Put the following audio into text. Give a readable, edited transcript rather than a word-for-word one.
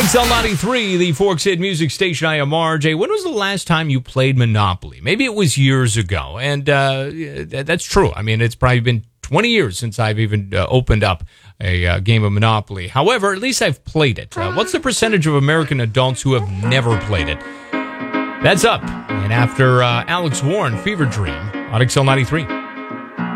XL93, the Forks Hit Music Station. I am RJ. When was the last time you played Monopoly? Maybe it was years ago, and that's true. I mean, it's probably been 20 years since I've even opened up a game of Monopoly. However, at least I've played it. What's the percentage of American adults who have never played it? That's up. And after Alex Warren, Fever Dream on XL93.